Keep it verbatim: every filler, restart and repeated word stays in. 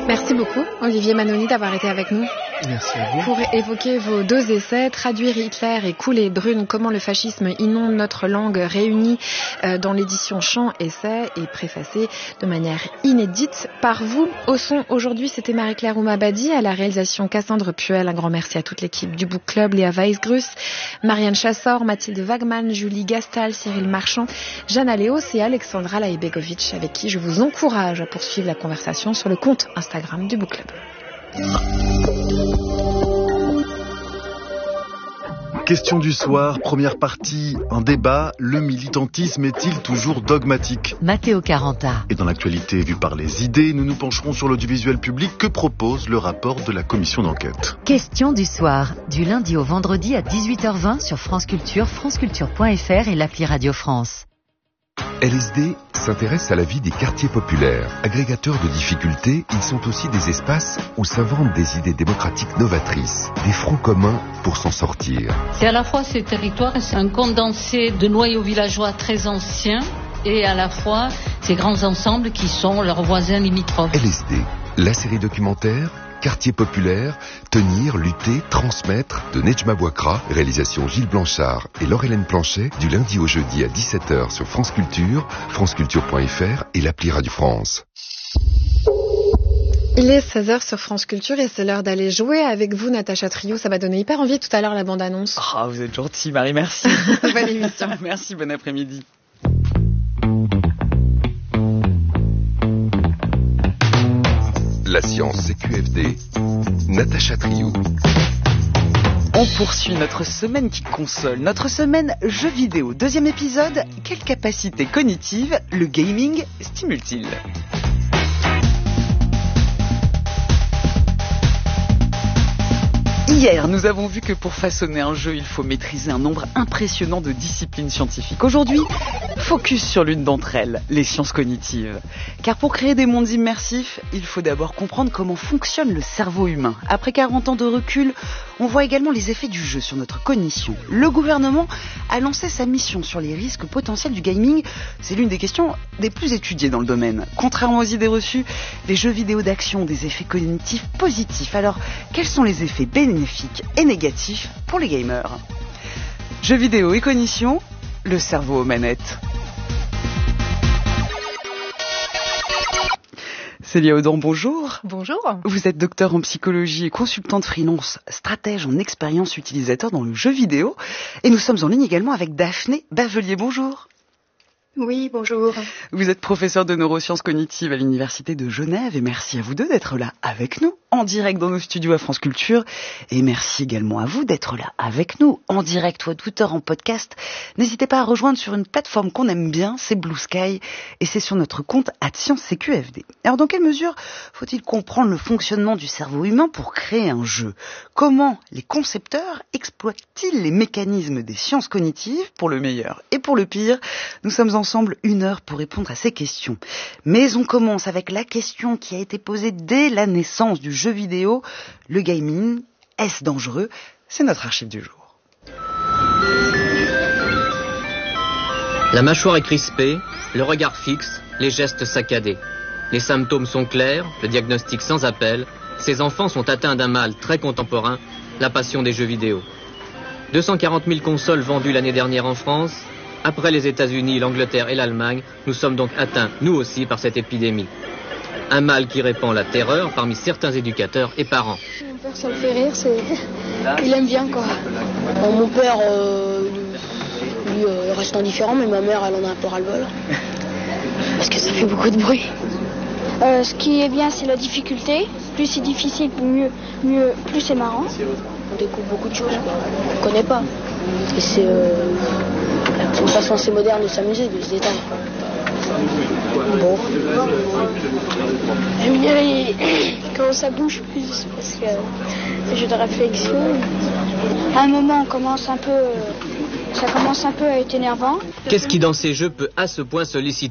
Merci beaucoup, Olivier Manoni, d'avoir été avec nous. Merci à vous. Pour évoquer vos deux essais, Traduire Hitler et Couler Brune, comment le fascisme inonde notre langue, réunis dans l'édition Chant-Essai et préfacé de manière inédite par vous. Au son, aujourd'hui, c'était Marie-Claire Oumabadi, à la réalisation Cassandre Puel. Un grand merci à toute l'équipe du Book Club, Léa Weisgrus, Marianne Chassor, Mathilde Wagman, Julie Gastal, Cyril Marchand, Jeanne Aléos et Alexandra Laibegovic, avec qui je vous encourage à poursuivre la conversation sur le compte Instagram du Book Club. Question du soir, première partie, un débat. Le militantisme est-il toujours dogmatique ? Matteo Caranta. Et dans l'actualité vue par les idées, nous nous pencherons sur l'audiovisuel public. Que propose le rapport de la commission d'enquête ? Question du soir, du lundi au vendredi à dix-huit heures vingt sur France Culture, franceculture point f r et l'appli Radio France. L S D s'intéresse à la vie des quartiers populaires. Agrégateurs de difficultés, ils sont aussi des espaces où s'inventent des idées démocratiques novatrices, des fronts communs pour s'en sortir. C'est à la fois ces territoires, c'est un condensé de noyaux villageois très anciens, et à la fois ces grands ensembles qui sont leurs voisins limitrophes. L S D, la série documentaire Quartier populaire, tenir, lutter, transmettre de Nejma Bouakra, réalisation Gilles Blanchard et Laure-Hélène Planchet, du lundi au jeudi à dix-sept heures sur France Culture, franceculture point f r et l'appli Radio France. Il est seize heures sur France Culture et c'est l'heure d'aller jouer avec vous, Natacha Trio. Ça m'a donné hyper envie tout à l'heure, la bande-annonce. Ah, oh, vous êtes gentille, Marie, merci. Bonne émission. Merci, bon après-midi. La science C Q F D, Natacha Trio. On poursuit notre semaine qui console, notre semaine jeux vidéo. Deuxième épisode, quelle capacité cognitive le gaming stimule-t-il ? Hier, nous avons vu que pour façonner un jeu, il faut maîtriser un nombre impressionnant de disciplines scientifiques. Aujourd'hui, focus sur l'une d'entre elles, les sciences cognitives. Car pour créer des mondes immersifs, il faut d'abord comprendre comment fonctionne le cerveau humain. Après quarante ans de recul, on voit également les effets du jeu sur notre cognition. Le gouvernement a lancé sa mission sur les risques potentiels du gaming. C'est l'une des questions des plus étudiées dans le domaine. Contrairement aux idées reçues, les jeux vidéo d'action ont des effets cognitifs positifs. Alors, quels sont les effets bénéfiques et négatifs pour les gamers ? Jeux vidéo et cognition, le cerveau aux manettes. Célia Audon, bonjour. Bonjour. Vous êtes docteur en psychologie et consultante freelance, stratège en expérience utilisateur dans le jeu vidéo. Et nous sommes en ligne également avec Daphné Bavelier, bonjour. Oui, bonjour. Vous êtes professeur de neurosciences cognitives à l'Université de Genève et merci à vous deux d'être là avec nous, en direct dans nos studios à France Culture. Et merci également à vous d'être là avec nous, en direct ou à toute heure en podcast. N'hésitez pas à rejoindre sur une plateforme qu'on aime bien, c'est Blue Sky, et c'est sur notre compte Science C Q F D. Alors dans quelle mesure faut-il comprendre le fonctionnement du cerveau humain pour créer un jeu ? Comment les concepteurs exploitent-ils les mécanismes des sciences cognitives pour le meilleur et pour le pire ? Nous sommes ensemble une heure pour répondre à ces questions. Mais on commence avec la question qui a été posée dès la naissance du jeu vidéo. Le gaming, est-ce dangereux ? C'est notre archive du jour. La mâchoire est crispée, le regard fixe, les gestes saccadés. Les symptômes sont clairs, le diagnostic sans appel. Ces enfants sont atteints d'un mal très contemporain, la passion des jeux vidéo. deux cent quarante mille consoles vendues l'année dernière en France. Après les États-Unis, l'Angleterre et l'Allemagne, nous sommes donc atteints, nous aussi, par cette épidémie. Un mal qui répand la terreur parmi certains éducateurs et parents. Mon père, ça le fait rire, c'est... il aime bien, quoi. Bon, mon père, euh, lui, euh, il reste indifférent, mais ma mère, elle en a un peu ras-le-bol. Parce que ça fait beaucoup de bruit. Euh, ce qui est bien, c'est la difficulté. Plus c'est difficile, mieux, mieux, plus c'est marrant. On découvre beaucoup de choses qu'on ne connaît pas. Et c'est, euh, c'est une façon assez moderne de s'amuser, de se détendre. Bon. J'aime bien les... quand ça bouge plus, parce que c'est jeu de réflexion. À un moment, on commence un peu, ça commence un peu à être énervant. Qu'est-ce qui dans ces jeux peut à ce point solliciter